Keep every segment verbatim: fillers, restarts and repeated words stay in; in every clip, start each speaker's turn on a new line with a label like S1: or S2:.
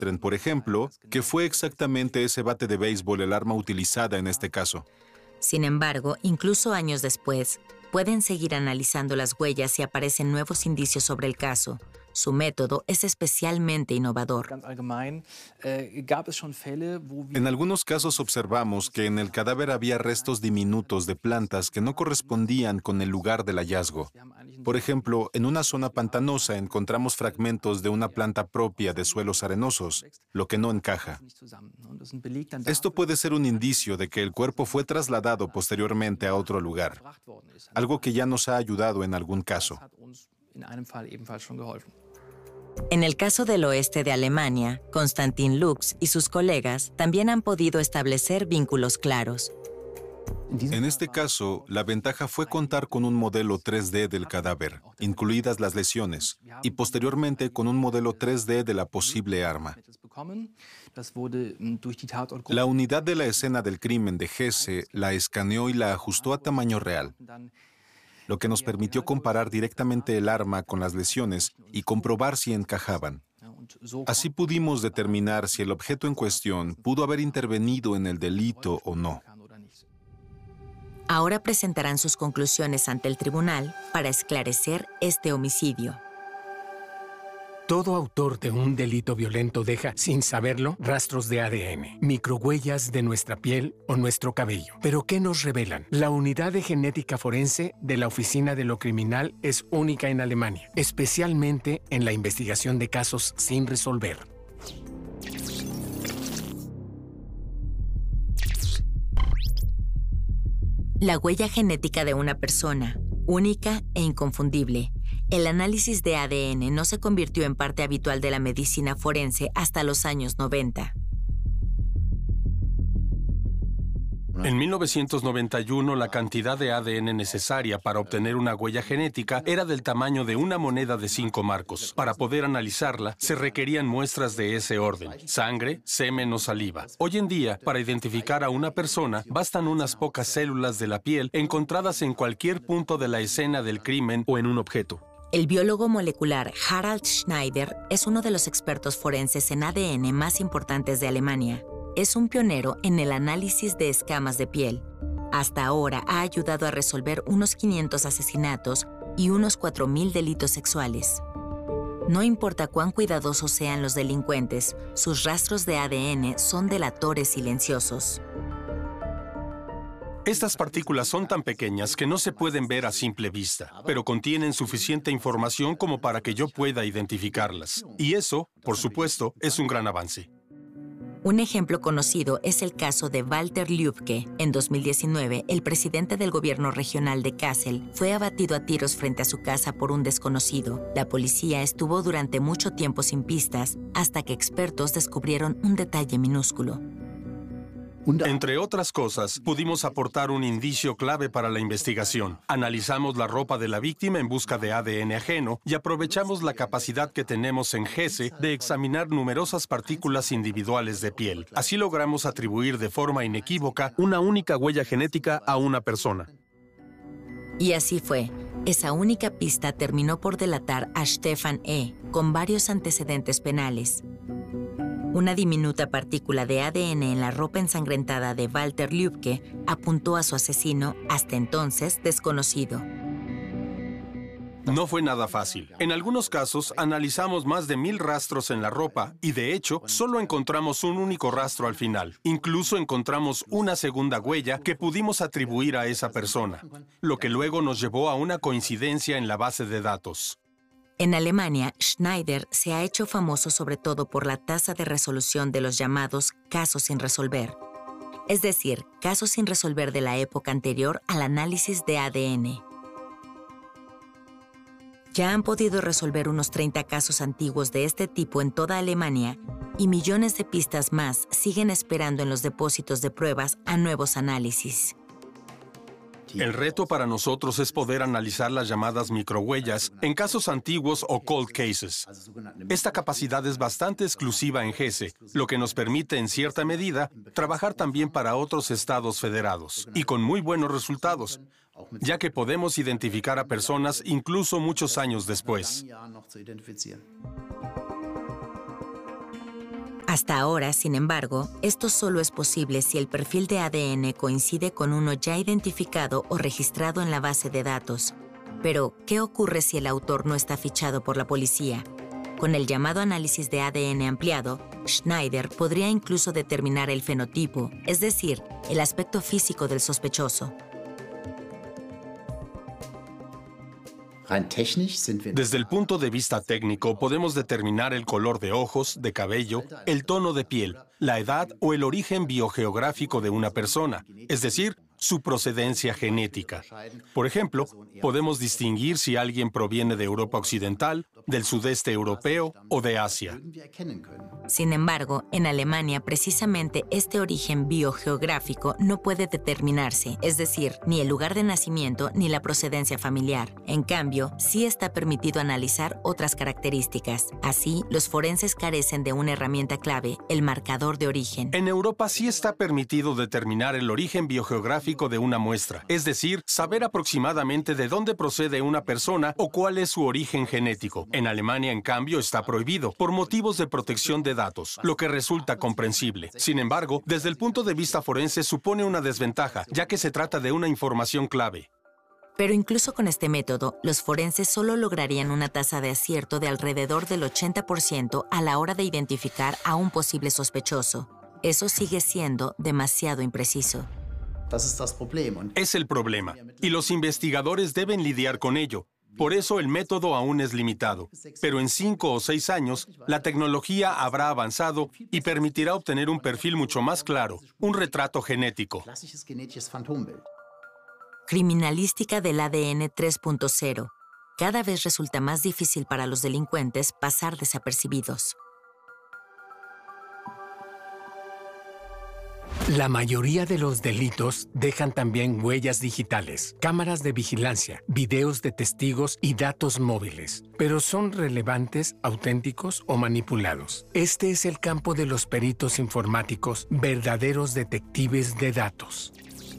S1: demuestren, por ejemplo, que fue exactamente ese bate de béisbol el arma utilizada en este caso.
S2: Sin embargo, incluso años después, pueden seguir analizando las huellas si aparecen nuevos indicios sobre el caso. Su método es especialmente innovador.
S1: En algunos casos observamos que en el cadáver había restos diminutos de plantas que no correspondían con el lugar del hallazgo. Por ejemplo, en una zona pantanosa encontramos fragmentos de una planta propia de suelos arenosos, lo que no encaja. Esto puede ser un indicio de que el cuerpo fue trasladado posteriormente a otro lugar, algo que ya nos ha ayudado en algún caso.
S2: En el caso del oeste de Alemania, Konstantin Lux y sus colegas también han podido establecer vínculos claros.
S1: En este caso, la ventaja fue contar con un modelo tres D del cadáver, incluidas las lesiones, y posteriormente con un modelo tres D de la posible arma. La unidad de la escena del crimen de Hesse la escaneó y la ajustó a tamaño real, lo que nos permitió comparar directamente el arma con las lesiones y comprobar si encajaban. Así pudimos determinar si el objeto en cuestión pudo haber intervenido en el delito o no.
S2: Ahora presentarán sus conclusiones ante el tribunal para esclarecer este homicidio.
S3: Todo autor de un delito violento deja, sin saberlo, rastros de A D N, microhuellas de nuestra piel o nuestro cabello. ¿Pero qué nos revelan? La unidad de genética forense de la Oficina de lo Criminal es única en Alemania, especialmente en la investigación de casos sin resolver.
S2: La huella genética de una persona, única e inconfundible. El análisis de A D N no se convirtió en parte habitual de la medicina forense hasta los años noventa.
S4: En mil novecientos noventa y uno, la cantidad de A D N necesaria para obtener una huella genética era del tamaño de una moneda de cinco marcos. Para poder analizarla, se requerían muestras de ese orden: sangre, semen o saliva. Hoy en día, para identificar a una persona, bastan unas pocas células de la piel encontradas en cualquier punto de la escena del crimen o en un objeto.
S2: El biólogo molecular Harald Schneider es uno de los expertos forenses en A D N más importantes de Alemania. Es un pionero en el análisis de escamas de piel. Hasta ahora ha ayudado a resolver unos quinientos asesinatos y unos cuatro mil delitos sexuales. No importa cuán cuidadosos sean los delincuentes, sus rastros de A D N son delatores silenciosos.
S4: Estas partículas son tan pequeñas que no se pueden ver a simple vista, pero contienen suficiente información como para que yo pueda identificarlas. Y eso, por supuesto, es un gran avance.
S2: Un ejemplo conocido es el caso de Walter Lübke. En dos mil diecinueve, el presidente del gobierno regional de Kassel fue abatido a tiros frente a su casa por un desconocido. La policía estuvo durante mucho tiempo sin pistas, hasta que expertos descubrieron un detalle minúsculo.
S4: Entre otras cosas, pudimos aportar un indicio clave para la investigación. Analizamos la ropa de la víctima en busca de A D N ajeno y aprovechamos la capacidad que tenemos en Hesse de examinar numerosas partículas individuales de piel. Así logramos atribuir de forma inequívoca una única huella genética a una persona.
S2: Y así fue. Esa única pista terminó por delatar a Stefan E., con varios antecedentes penales. Una diminuta partícula de A D N en la ropa ensangrentada de Walter Lübke apuntó a su asesino, hasta entonces desconocido.
S4: No fue nada fácil. En algunos casos, analizamos más de mil rastros en la ropa y, de hecho, solo encontramos un único rastro al final. Incluso encontramos una segunda huella que pudimos atribuir a esa persona, lo que luego nos llevó a una coincidencia en la base de datos.
S2: En Alemania, Schneider se ha hecho famoso sobre todo por la tasa de resolución de los llamados casos sin resolver, es decir, casos sin resolver de la época anterior al análisis de A D N. Ya han podido resolver unos treinta casos antiguos de este tipo en toda Alemania y millones de pistas más siguen esperando en los depósitos de pruebas a nuevos análisis.
S4: El reto para nosotros es poder analizar las llamadas microhuellas en casos antiguos o cold cases. Esta capacidad es bastante exclusiva en Hesse, lo que nos permite, en cierta medida, trabajar también para otros estados federados, y con muy buenos resultados, ya que podemos identificar a personas incluso muchos años después.
S2: Hasta ahora, sin embargo, esto solo es posible si el perfil de A D N coincide con uno ya identificado o registrado en la base de datos. Pero, ¿qué ocurre si el autor no está fichado por la policía? Con el llamado análisis de A D N ampliado, Schneider podría incluso determinar el fenotipo, es decir, el aspecto físico del sospechoso.
S4: Desde el punto de vista técnico, podemos determinar el color de ojos, de cabello, el tono de piel, la edad o el origen biogeográfico de una persona, es decir, su procedencia genética. Por ejemplo, podemos distinguir si alguien proviene de Europa Occidental, del sudeste europeo o de Asia.
S2: Sin embargo, en Alemania, precisamente este origen biogeográfico no puede determinarse, es decir, ni el lugar de nacimiento ni la procedencia familiar. En cambio, sí está permitido analizar otras características. Así, los forenses carecen de una herramienta clave, el marcador de origen.
S4: En Europa sí está permitido determinar el origen biogeográfico de una muestra, es decir, saber aproximadamente de dónde procede una persona o cuál es su origen genético. En Alemania, en cambio, está prohibido, por motivos de protección de datos, lo que resulta comprensible. Sin embargo, desde el punto de vista forense supone una desventaja, ya que se trata de una información clave.
S2: Pero incluso con este método, los forenses solo lograrían una tasa de acierto de alrededor del ochenta por ciento a la hora de identificar a un posible sospechoso. Eso sigue siendo demasiado impreciso.
S4: Es el problema, y los investigadores deben lidiar con ello. Por eso el método aún es limitado. Pero en cinco o seis años, la tecnología habrá avanzado y permitirá obtener un perfil mucho más claro, un retrato genético.
S2: Criminalística del A D N tres punto cero. Cada vez resulta más difícil para los delincuentes pasar desapercibidos.
S3: La mayoría de los delitos dejan también huellas digitales, cámaras de vigilancia, videos de testigos y datos móviles. Pero ¿son relevantes, auténticos o manipulados? Este es el campo de los peritos informáticos, verdaderos detectives de datos.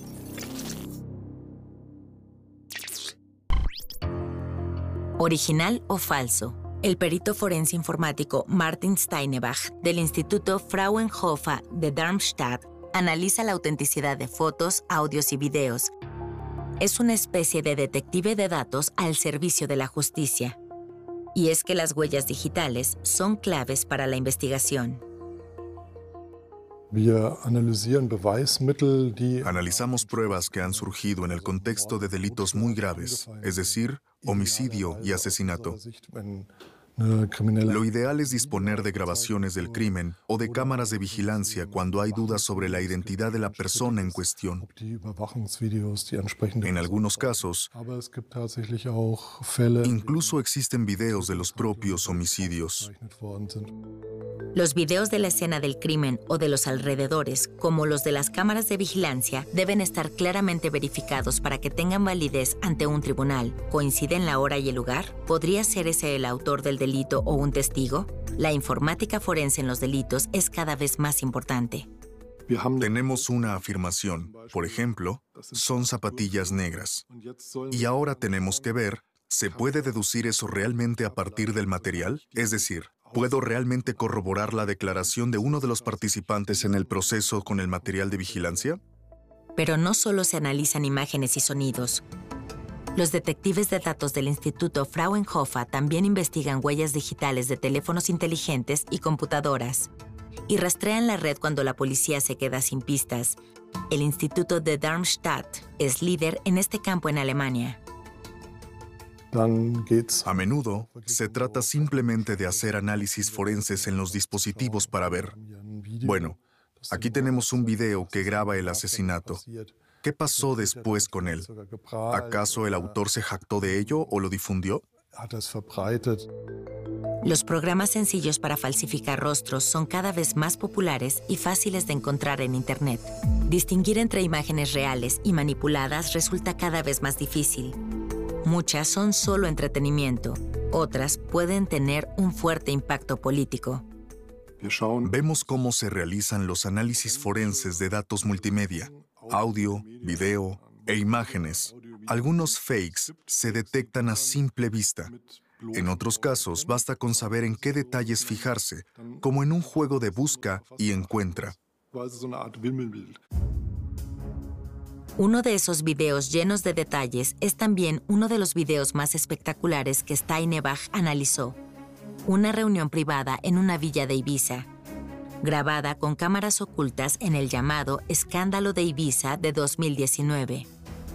S2: ¿Original o falso? El perito forense informático Martin Steinebach, del Instituto Fraunhofer de Darmstadt, analiza la autenticidad de fotos, audios y videos. Es una especie de detective de datos al servicio de la justicia. Y es que las huellas digitales son claves para la investigación.
S5: Analizamos pruebas que han surgido en el contexto de delitos muy graves, es decir, homicidio y asesinato. Lo ideal es disponer de grabaciones del crimen o de cámaras de vigilancia cuando hay dudas sobre la identidad de la persona en cuestión. En algunos casos, incluso existen videos de los propios homicidios.
S2: Los videos de la escena del crimen o de los alrededores, como los de las cámaras de vigilancia, deben estar claramente verificados para que tengan validez ante un tribunal. ¿Coinciden la hora y el lugar? ¿Podría ser ese el autor del delito o un testigo? La informática forense en los delitos es cada vez más importante.
S5: Tenemos una afirmación, por ejemplo, son zapatillas negras. Y ahora tenemos que ver, ¿se puede deducir eso realmente a partir del material? Es decir, ¿puedo realmente corroborar la declaración de uno de los participantes en el proceso con el material de vigilancia?
S2: Pero no solo se analizan imágenes y sonidos. Los detectives de datos del Instituto Fraunhofer también investigan huellas digitales de teléfonos inteligentes y computadoras. Y rastrean la red cuando la policía se queda sin pistas. El Instituto de Darmstadt es líder en este campo en Alemania.
S5: A menudo, se trata simplemente de hacer análisis forenses en los dispositivos para ver. Bueno, aquí tenemos un video que graba el asesinato. ¿Qué pasó después con él? ¿Acaso el autor se jactó de ello o lo difundió?
S2: Los programas sencillos para falsificar rostros son cada vez más populares y fáciles de encontrar en Internet. Distinguir entre imágenes reales y manipuladas resulta cada vez más difícil. Muchas son solo entretenimiento, otras pueden tener un fuerte impacto político.
S5: Vemos cómo se realizan los análisis forenses de datos multimedia, audio, video e imágenes. Algunos fakes se detectan a simple vista. En otros casos, basta con saber en qué detalles fijarse, como en un juego de busca y encuentra.
S2: Uno de esos videos llenos de detalles es también uno de los videos más espectaculares que Steinebach analizó. Una reunión privada en una villa de Ibiza, grabada con cámaras ocultas en el llamado Escándalo de Ibiza de dos mil diecinueve.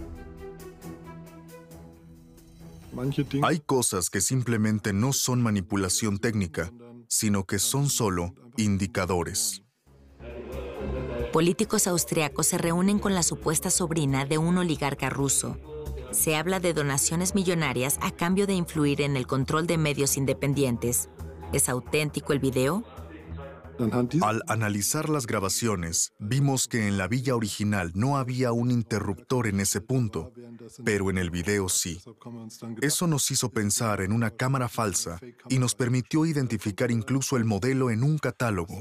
S5: Hay cosas que simplemente no son manipulación técnica, sino que son solo indicadores.
S2: Políticos austriacos se reúnen con la supuesta sobrina de un oligarca ruso. Se habla de donaciones millonarias a cambio de influir en el control de medios independientes. ¿Es auténtico el video?
S5: Al analizar las grabaciones, vimos que en la villa original no había un interruptor en ese punto, pero en el video sí. Eso nos hizo pensar en una cámara falsa y nos permitió identificar incluso el modelo en un catálogo.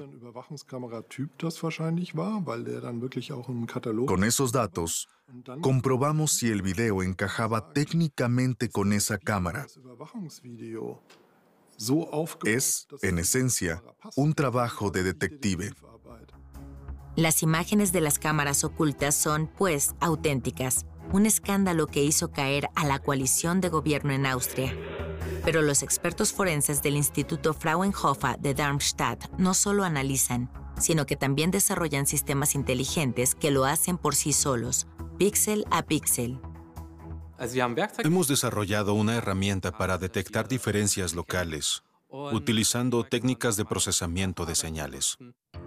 S5: Con esos datos, comprobamos si el video encajaba técnicamente con esa cámara. Es, en esencia, un trabajo de detective.
S2: Las imágenes de las cámaras ocultas son, pues, auténticas. Un escándalo que hizo caer a la coalición de gobierno en Austria. Pero los expertos forenses del Instituto Fraunhofer de Darmstadt no solo analizan, sino que también desarrollan sistemas inteligentes que lo hacen por sí solos, píxel a píxel.
S1: Hemos desarrollado una herramienta para detectar diferencias locales, utilizando técnicas de procesamiento de señales.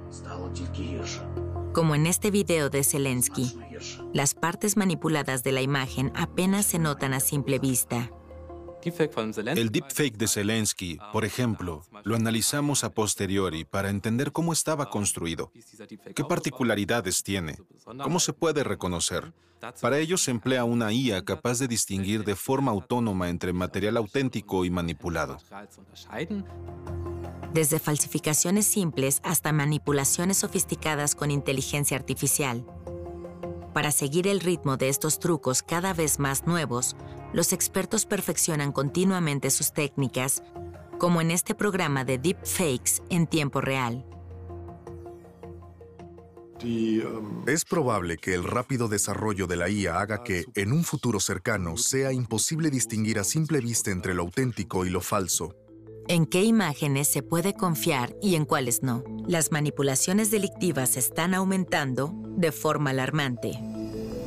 S2: Como en este video de Zelensky, las partes manipuladas de la imagen apenas se notan a simple vista.
S1: El deepfake de Zelensky, por ejemplo, lo analizamos a posteriori para entender cómo estaba construido, qué particularidades tiene, cómo se puede reconocer. Para ello se emplea una I A capaz de distinguir de forma autónoma entre material auténtico y manipulado.
S2: Desde falsificaciones simples hasta manipulaciones sofisticadas con inteligencia artificial. Para seguir el ritmo de estos trucos cada vez más nuevos, los expertos perfeccionan continuamente sus técnicas, como en este programa de deepfakes en tiempo real.
S5: Es probable que el rápido desarrollo de la I A haga que, en un futuro cercano, sea imposible distinguir a simple vista entre lo auténtico y lo falso.
S2: ¿En qué imágenes se puede confiar y en cuáles no? Las manipulaciones delictivas están aumentando de forma alarmante.